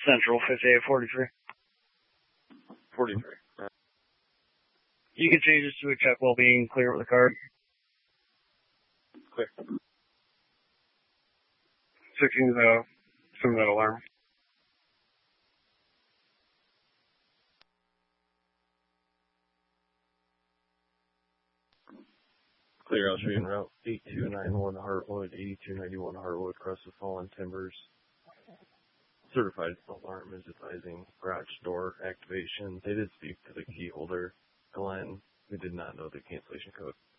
Central, 5843. 43. You can change this to a check while being clear with the card. Clear. Switching from that alarm. Clear, I'll show you en route. 8291 Heartwood, 8291 Heartwood, across the fallen timbers. Certified alarm is advising garage door activation. They did speak to the key holder, Glenn, who did not know the cancellation code.